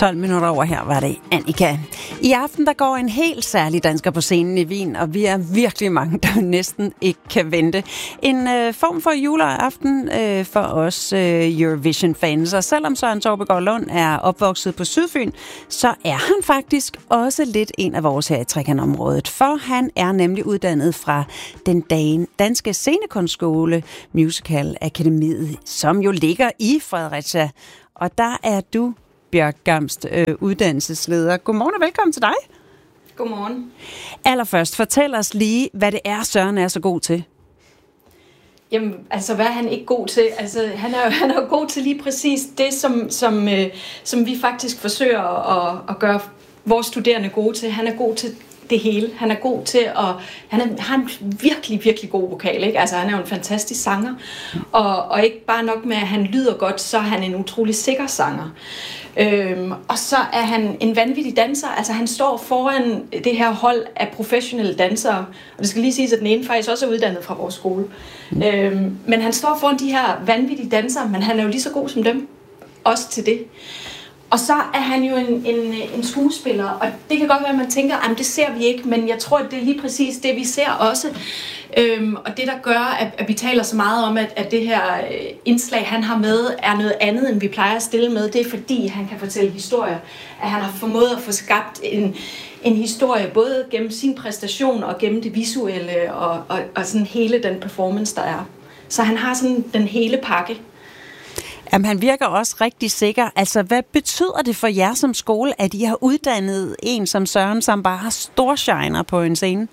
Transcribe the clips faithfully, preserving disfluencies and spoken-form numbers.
tolv minutter over her var det Annika. I aften der går en helt særlig dansker på scenen i Wien, og vi er virkelig mange, der næsten ikke kan vente. En øh, form for juleaften øh, for os øh, Eurovision-fans. Og selvom Søren Torpegaard Lund er opvokset på Sydfyn, så er han faktisk også lidt en af vores her i Trekantområdet. For han er nemlig uddannet fra den dan- danske scenekunstskole Musical Akademiet, som jo ligger i Fredericia. Og der er du, Bjørk Gamst, øh, uddannelsesleder. Godmorgen og velkommen til dig. Godmorgen. Allerførst, fortæl os lige, hvad det er, Søren er så god til. Jamen, altså, hvad er han ikke god til? Altså, han er jo han er jo god til lige præcis det, som, som, øh, som vi faktisk forsøger at, at gøre vores studerende gode til. Han er god til det hele. Han er god til at... Han er, har en virkelig, virkelig god vokal, ikke? Altså, han er jo en fantastisk sanger. Og, og ikke bare nok med, at han lyder godt, så er han en utrolig sikker sanger. Øhm, og så er han en vanvittig danser. Altså, han står foran det her hold af professionelle dansere. Og det skal lige siges, at den ene faktisk også er uddannet fra vores skole. Mm. Øhm, men han står foran de her vanvittige dansere, men han er jo lige så god som dem. Også til det. Og så er han jo en, en, en skuespiller, og det kan godt være, at man tænker, at det ser vi ikke, men jeg tror, at det er lige præcis det, vi ser også. Øhm, og det, der gør, at, at vi taler så meget om, at, at det her indslag, han har med, er noget andet, end vi plejer at stille med, det er fordi, han kan fortælle historier. At han har formået at få skabt en, en historie, både gennem sin præstation og gennem det visuelle, og, og, og sådan hele den performance, der er. Så han har sådan den hele pakke. Jamen, han virker også rigtig sikker. Altså, hvad betyder det for jer som skole, at I har uddannet en som Søren, som bare har storshiner på en scene?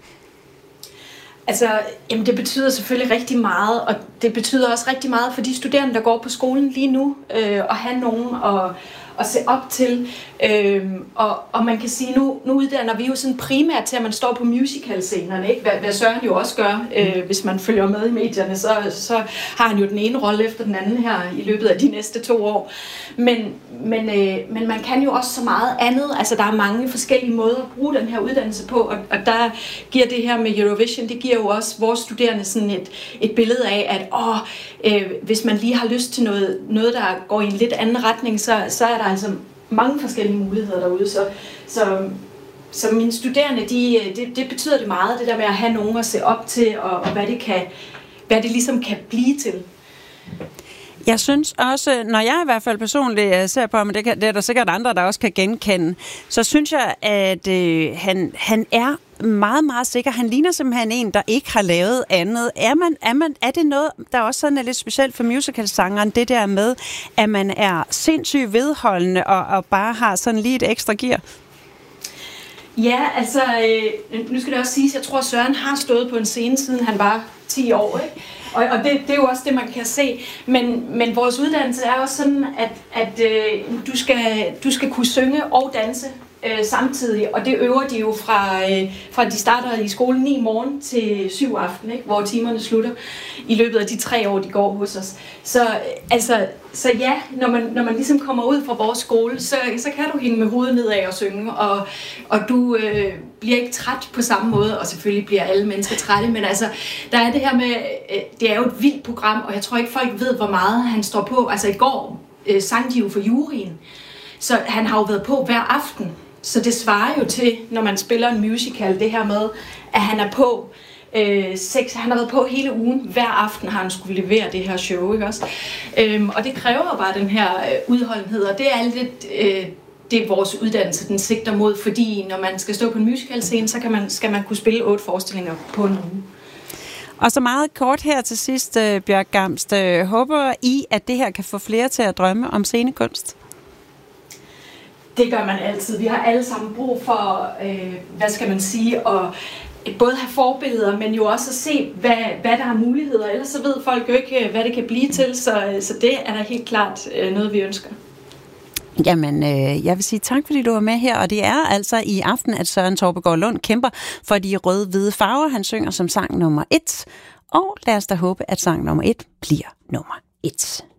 Altså, jamen, det betyder selvfølgelig rigtig meget, og det betyder også rigtig meget for de studerende, der går på skolen lige nu, øh, at have nogen at, at se op til. Øh, og, og man kan sige, nu, nu uddanner vi jo sådan primært til, at man står på musicalscenerne, ikke? Hvad, hvad Søren jo også gør, øh, hvis man følger med i medierne, så, så har han jo den ene rolle efter den anden her i løbet af de næste to år. Men, men, øh, men man kan jo også så meget andet. Altså, der er mange forskellige måder at bruge den her uddannelse på, og, og der giver det her med Eurovision, det giver jo også vores studerende sådan et, et billede af, at åh, øh, hvis man lige har lyst til noget, noget, der går i en lidt anden retning, så, så er der altså mange forskellige muligheder derude. Så, så, så mine studerende, de, det, det betyder det meget, det der med at have nogen at se op til, og, og hvad, det kan, hvad det ligesom kan blive til. Jeg synes også, når jeg i hvert fald personligt ser på, men det, kan, det er der sikkert andre, der også kan genkende, så synes jeg, at øh, han, han er meget, meget sikker. Han ligner simpelthen en, der ikke har lavet andet. Er, man, er, man, er det noget, der også sådan er lidt specielt for musicalsangeren, det der med, at man er sindssygt vedholdende og, og bare har sådan lige et ekstra gear? Ja, altså, øh, nu skal det også siges, jeg tror, Søren har stået på en scene, siden han var ti år, ikke? Og, og det, det er jo også det, man kan se. Men, men vores uddannelse er også sådan, at, at øh, du, skal, du skal kunne synge og danse øh, samtidig. Og det øver de jo fra, øh, fra de starter i skolen ni morgen til syv aften, ikke? Hvor timerne slutter i løbet af de tre år, de går hos os. Så, altså, så ja, når man, når man ligesom kommer ud fra vores skole, så, så kan du hænge med hovedet nedad og synge. Og, og du øh, bliver ikke træt på samme måde, og selvfølgelig bliver alle mennesker trætte. Men altså, der er det her med, øh, det er jo et vildt program, og jeg tror ikke, folk ved, hvor meget han står på. Altså i går øh, sang de jo for juryen, så han har jo været på hver aften. Så det svarer jo til, når man spiller en musical, det her med, at han er på øh, seks, han har været på hele ugen. Hver aften har han skulle levere det her show, ikke også? Øhm, og det kræver bare den her øh, udholdenhed, og det er lidt øh, det vores uddannelse, den sigter mod, fordi når man skal stå på en musicalscene, så kan man, skal man kunne spille otte forestillinger på en uge. Og så meget kort her til sidst, Bjørk Gamst. Håber I, at det her kan få flere til at drømme om scenekunst? Det gør man altid. Vi har alle sammen brug for, øh, hvad skal man sige, at både have forbilleder, men jo også at se, hvad, hvad der er muligheder. Ellers så ved folk jo ikke, hvad det kan blive til, så, så det er da helt klart øh, noget, vi ønsker. Jamen, øh, jeg vil sige tak, fordi du var med her, og det er altså i aften, at Søren Torpegaard Lund kæmper for de røde-hvide farver. Han synger som sang nummer et, og lad os da håbe, at sang nummer et bliver nummer et.